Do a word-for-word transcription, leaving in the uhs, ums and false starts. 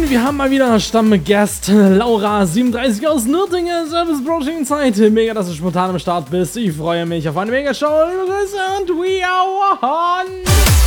Freunde, wir haben mal wieder Stammgast Laura siebenunddreißig aus Nürtingen, Service Broaching Zeit. Mega, dass du spontan am Start bist. Ich freue mich auf eine Mega-Show. Liebe Grüße und we are one.